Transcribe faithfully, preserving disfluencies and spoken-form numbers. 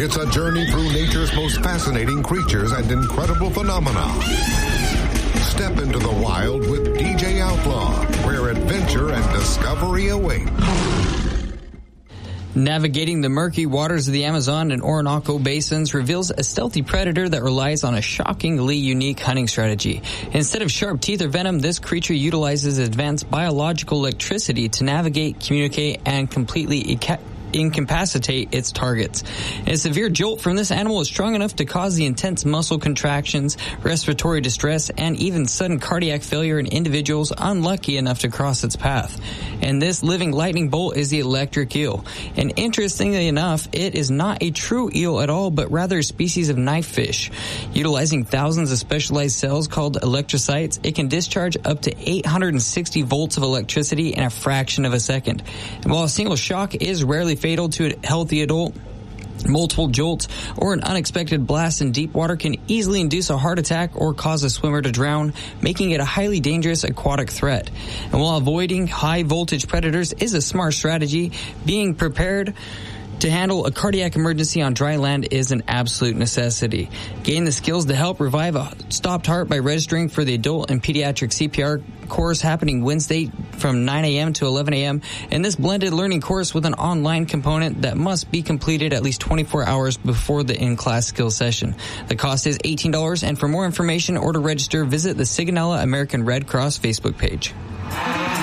It's a journey through nature's most fascinating creatures and incredible phenomena. Step into the wild with D J Outlaw, where adventure and discovery await. Navigating the murky waters of the Amazon and Orinoco basins reveals a stealthy predator that relies on a shockingly unique hunting strategy. Instead of sharp teeth or venom, this creature utilizes advanced biological electricity to navigate, communicate, and completely eca- incapacitate its targets. A severe jolt from this animal is strong enough to cause the intense muscle contractions, respiratory distress, and even sudden cardiac failure in individuals unlucky enough to cross its path. And this living lightning bolt is the electric eel. And interestingly enough, it is not a true eel at all, but rather a species of knife fish. Utilizing thousands of specialized cells called electrocytes, it can discharge up to eight hundred sixty volts of electricity in a fraction of a second. And while a single shock is rarely fatal to a healthy adult, multiple jolts or an unexpected blast in deep water can easily induce a heart attack or cause a swimmer to drown, making it a highly dangerous aquatic threat. And while avoiding high voltage predators is a smart strategy, being prepared to handle a cardiac emergency on dry land is an absolute necessity. Gain the skills to help revive a stopped heart by registering for the adult and pediatric C P R course happening Wednesday from nine a.m. to eleven a.m. And this blended learning course with an online component that must be completed at least twenty-four hours before the in-class skills session. The cost is eighteen dollars, and for more information or to register, visit the Sigonella American Red Cross Facebook page.